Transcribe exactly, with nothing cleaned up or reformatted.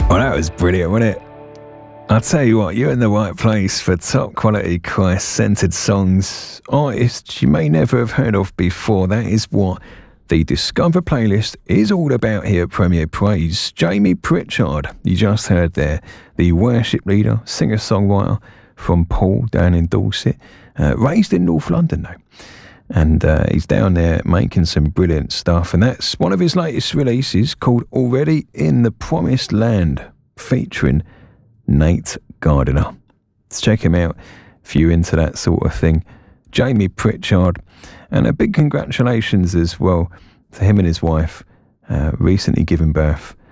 Well, that was brilliant, wasn't it? I'll tell you what, you're in the right place for top quality Christ-centered songs, artists you may never have heard of before. That is what the Discover playlist is all about here at Premier Praise. Jamie Pritchard, you just heard there, the worship leader, singer-songwriter from Paul down in Dorset, uh, raised in North London though. And uh, he's down there making some brilliant stuff. And that's one of his latest releases called Already in the Promised Land, featuring Nate Gardiner. Let's check him out if you're into that sort of thing. Jamie Pritchard. And a big congratulations as well to him and his wife, uh, recently giving birth